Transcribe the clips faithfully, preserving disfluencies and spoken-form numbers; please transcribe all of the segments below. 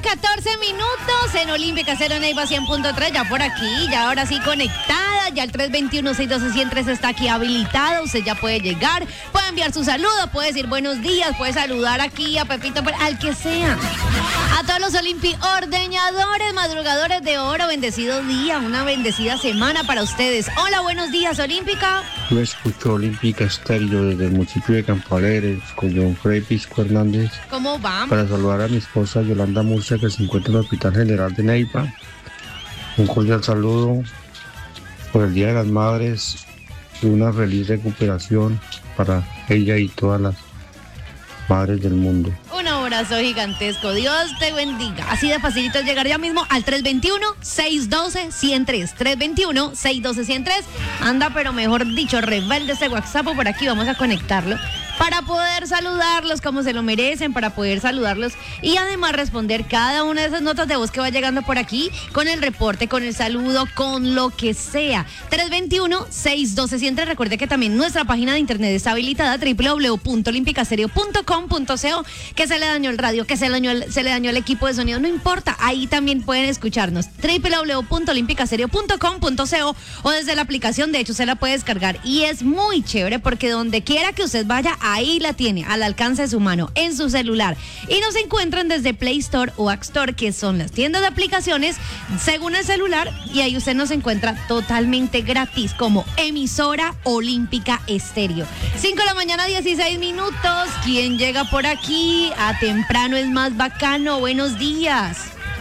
catorce minutos en Olímpica Cero Neiva cien punto tres, ya por aquí, ya ahora sí conectada, ya el tres veintiuno, seis doce, ciento tres está aquí habilitado, usted ya puede llegar, puede enviar su saludo, puede decir buenos días, puede saludar aquí a Pepito, al que sea. A todos los Olimpi ordeñadores, madrugadores de oro, bendecido día, una bendecida semana para ustedes. Hola, buenos días, Olímpica. Yo escucho Olímpica Estéreo desde el municipio de Campo Alegre con John Freddy Pisco Hernández. ¿Cómo va? Para saludar a mi esposa Yolanda Murcia, que se encuentra en el Hospital General de Neiva. Un cordial saludo por el Día de las Madres y una feliz recuperación para ella y todas las madres del mundo. Un abrazo gigantesco. Dios te bendiga. Así de facilito es llegar ya mismo al tres veintiuno, seis doce, ciento tres. tres veintiuno, seis doce, ciento tres. Anda, pero mejor dicho, rebelde ese WhatsApp. Por aquí vamos a conectarlo para poder saludarlos como se lo merecen, para poder saludarlos y además responder cada una de esas notas de voz que va llegando por aquí con el reporte, con el saludo, con lo que sea. tres veintiuno, seis doce, ciento tres. Recuerde que también nuestra página de internet está habilitada, doble u doble u doble u punto olímpicastereo punto com punto co, que se le dañó el radio, que se le dañó el, se le dañó el equipo de sonido, no importa, ahí también pueden escucharnos, doble u doble u doble u punto olímpicastereo punto com punto co, o desde la aplicación, de hecho se la puede descargar y es muy chévere porque donde quiera que usted vaya, ahí la tiene, al alcance de su mano, en su celular. Y nos encuentran desde Play Store o App Store, que son las tiendas de aplicaciones según el celular, y ahí usted nos encuentra totalmente gratis como emisora Olímpica Estéreo. cinco de la mañana, dieciséis minutos. ¿Quién llega por aquí? A temprano es más bacano. Buenos días.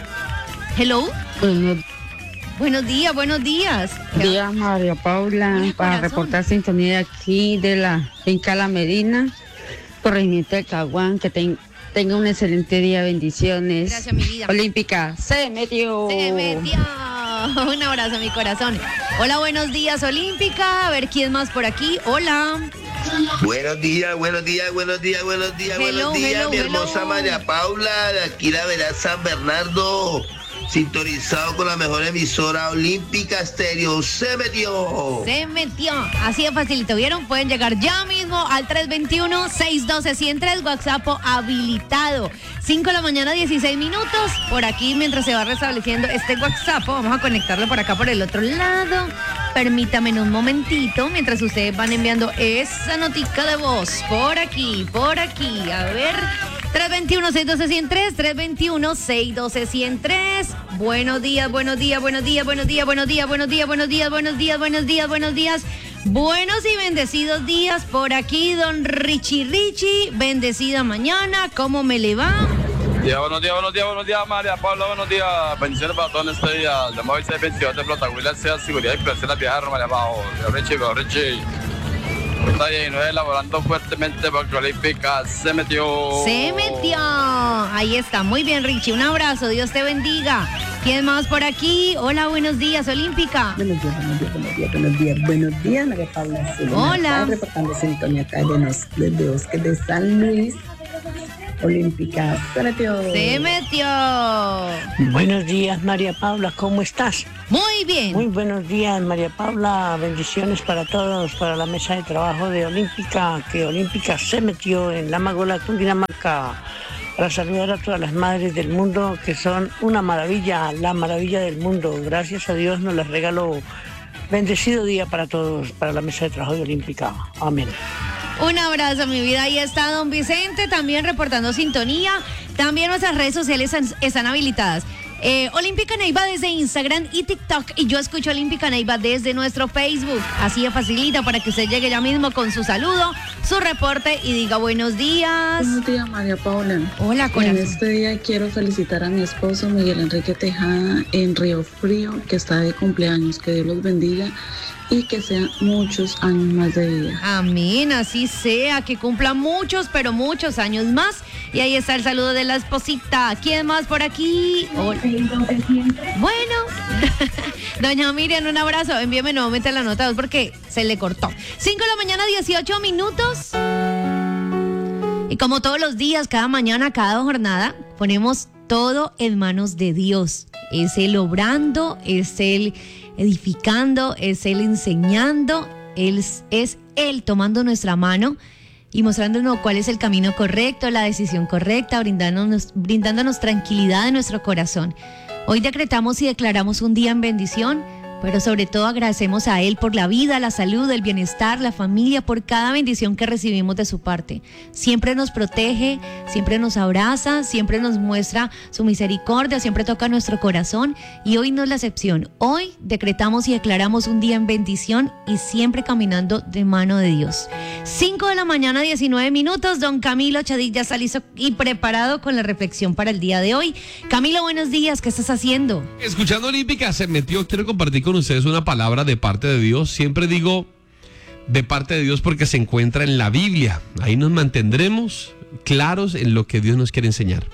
Hello. Buenos Buenos días, buenos días. días, María Paula, Hola, para corazón. reportar sintonía aquí de la finca La Medina, corregimiento de Caguán, que ten- tenga un excelente día, bendiciones. Gracias, mi vida. Olímpica, se metió. Se metió. Un abrazo, mi corazón. Hola, buenos días, Olímpica. A ver quién más por aquí. Hola. Buenos días, buenos días, buenos días, buenos días, Hello, buenos días, hello, mi hello. hermosa María Paula, de aquí la verá San Bernardo, sintonizado con la mejor emisora Olímpica Estéreo. Se metió. Se metió. Así de facilito, ¿vieron? Pueden llegar ya mismo al tres veintiuno, seis doce, ciento tres, WhatsApp habilitado. cinco de la mañana, dieciséis minutos. Por aquí, mientras se va restableciendo este WhatsApp, vamos a conectarlo por acá por el otro lado. Permítame un momentito, mientras ustedes van enviando esa notica de voz. Por aquí, por aquí. A ver. tres veintiuno, seis doce, ciento tres, tres veintiuno, seis doce, ciento tres. Buenos días, buenos días, buenos días, buenos días, buenos días, buenos días, buenos días, buenos días, buenos días, buenos días. Buenos y bendecidos días por aquí, don Richie Richie. Bendecida mañana, ¿cómo me le va? Yeah, buenos días, buenos días, buenos días, María Paula, buenos días. Bendiciones para todos en este día. El móvil seis veintidós de Flotagüila sea seguridad y prevención a viajar, María Paula. Richie, Richie. Está bien, no es elaborando fuertemente porque Olímpica se metió. Se metió. Ahí está, muy bien, Richie. Un abrazo, Dios te bendiga. ¿Quién más por aquí? Hola, buenos días, Olímpica. Buenos días, buenos días, buenos días, buenos días, buenos días, María Paula. Sí, Hola. Está reportando sintonía acá de nos, desde Bosques de San Luis. Olímpica, se metió. Se metió. Buenos días, María Paula, ¿cómo estás? Muy bien. Muy buenos días, María Paula, bendiciones para todos, para la mesa de trabajo de Olímpica, que Olímpica se metió en la Magola, Cundinamarca, para saludar a todas las madres del mundo, que son una maravilla, la maravilla del mundo. Gracias a Dios nos las regaló. Bendecido día para todos, para la mesa de trabajo de Olímpica. Amén. Un abrazo, mi vida. Ahí está don Vicente, también reportando sintonía. También nuestras redes sociales están, están habilitadas. Eh, Olímpica Neiva desde Instagram y TikTok. Y yo escucho Olímpica Neiva desde nuestro Facebook. Así de facilita para que usted llegue ya mismo con su saludo, su reporte y diga buenos días. Buenos días, María Paula. Hola, corazón. En este día quiero felicitar a mi esposo Miguel Enrique Tejada en Río Frío, que está de cumpleaños. Que Dios los bendiga y que sean muchos años más de vida. Amén, así sea, que cumpla muchos, pero muchos años más. Y ahí está el saludo de la esposita. ¿Quién más por aquí? Hola. Bueno, doña Miriam, un abrazo. Envíeme nuevamente la nota dos porque se le cortó. cinco de la mañana, dieciocho minutos. Y como todos los días, cada mañana, cada jornada, ponemos todo en manos de Dios. Es Él obrando, es Él edificando, es Él enseñando, Él es Él tomando nuestra mano y mostrándonos cuál es el camino correcto, la decisión correcta, brindándonos, brindándonos tranquilidad en nuestro corazón. Hoy decretamos y declaramos un día en bendición, pero sobre todo agradecemos a Él por la vida, la salud, el bienestar, la familia, por cada bendición que recibimos de su parte. Siempre nos protege, siempre nos abraza, siempre nos muestra su misericordia, siempre toca nuestro corazón y hoy no es la excepción. Hoy decretamos y declaramos un día en bendición y siempre caminando de mano de Dios. cinco de la mañana, diecinueve minutos. Don Camilo Chadid ya está listo y preparado con la reflexión para el día de hoy. Camilo, buenos días, ¿qué estás haciendo? Escuchando Olímpica se metió, quiero compartir con ustedes una palabra de parte de Dios. Siempre digo de parte de Dios porque se encuentra en la Biblia. Ahí nos mantendremos claros en lo que Dios nos quiere enseñar.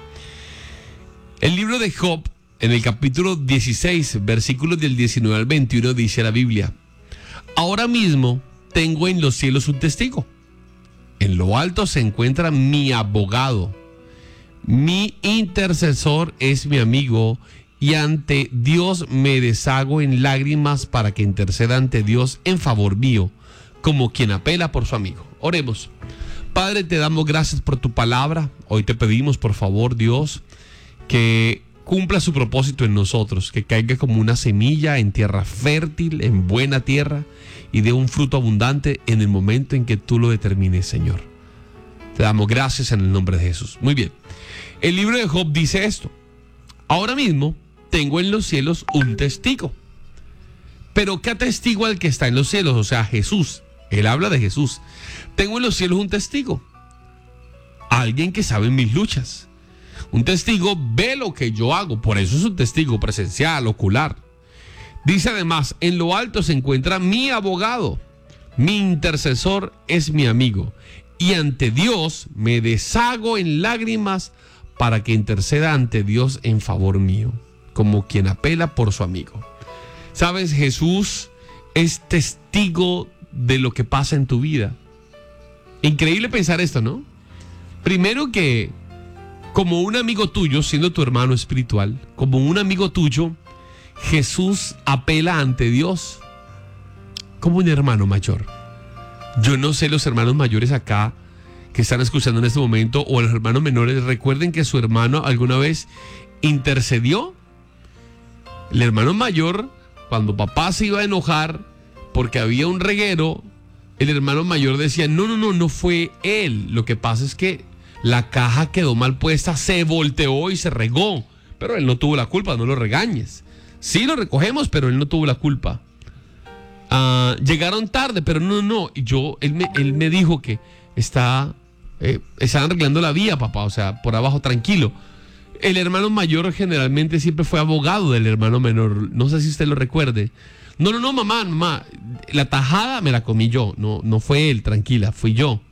El libro de Job, en el capítulo dieciséis, versículos del diecinueve al veintiuno, dice la Biblia: ahora mismo tengo en los cielos un testigo. En lo alto se encuentra mi abogado. Mi intercesor es mi amigo, y ante Dios me deshago en lágrimas para que interceda ante Dios en favor mío, como quien apela por su amigo. Oremos. Padre, te damos gracias por tu palabra. Hoy te pedimos, por favor, Dios, que cumpla su propósito en nosotros, que caiga como una semilla en tierra fértil, en buena tierra, y dé un fruto abundante en el momento en que tú lo determines, Señor. Te damos gracias en el nombre de Jesús. Muy bien. El libro de Job dice esto: ahora mismo tengo en los cielos un testigo. Pero ¿qué testigo al que está en los cielos? O sea, Jesús. Él habla de Jesús. Tengo en los cielos un testigo. Alguien que sabe mis luchas. Un testigo ve lo que yo hago. Por eso es un testigo presencial, ocular. Dice además: en lo alto se encuentra mi abogado. Mi intercesor es mi amigo. Y ante Dios me deshago en lágrimas para que interceda ante Dios en favor mío, como quien apela por su amigo. ¿Sabes? Jesús es testigo de lo que pasa en tu vida. Increíble pensar esto, ¿no? Primero que como un amigo tuyo, siendo tu hermano espiritual, como un amigo tuyo, Jesús apela ante Dios como un hermano mayor. Yo no sé, los hermanos mayores acá que están escuchando en este momento, o los hermanos menores, recuerden que su hermano alguna vez intercedió. El hermano mayor, cuando papá se iba a enojar porque había un reguero, el hermano mayor decía: no, no, no, no fue él. Lo que pasa es que la caja quedó mal puesta, se volteó y se regó. Pero él no tuvo la culpa, no lo regañes. Sí lo recogemos, pero él no tuvo la culpa. Uh, llegaron tarde, pero no, no. Y yo, él me, él me dijo que está, eh, estaban arreglando la vía, papá, o sea, por abajo, tranquilo. El hermano mayor generalmente siempre fue abogado del hermano menor. No sé si usted lo recuerde. No, no, no, mamá, mamá, la tajada me la comí yo. No, no fue él, tranquila, fui yo.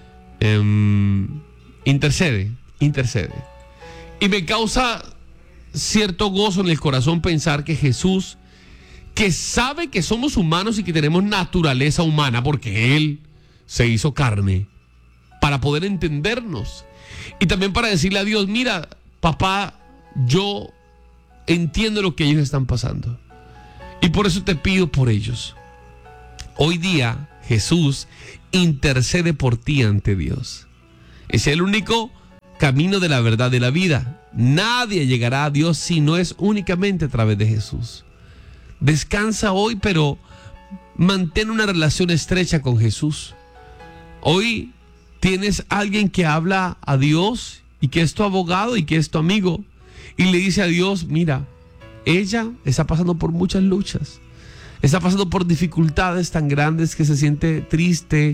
Um, intercede, intercede. Y me causa cierto gozo en el corazón pensar que Jesús, que sabe que somos humanos y que tenemos naturaleza humana, porque Él se hizo carne para poder entendernos. Y también para decirle a Dios: mira, papá, yo entiendo lo que ellos están pasando. Y por eso te pido por ellos. Hoy día Jesús intercede por ti ante Dios. Es el único camino de la verdad de la vida. Nadie llegará a Dios si no es únicamente a través de Jesús. Descansa hoy, pero mantén una relación estrecha con Jesús. Hoy tienes alguien que habla a Dios y que es tu abogado y que es tu amigo, y le dice a Dios: mira, ella está pasando por muchas luchas, está pasando por dificultades tan grandes que se siente triste,